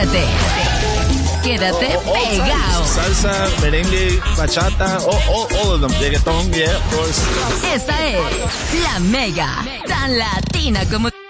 Quédate pegado. Salsa, merengue, bachata, all of them. Reggaeton, yeah, of course. Esta es la Mega, tan latina como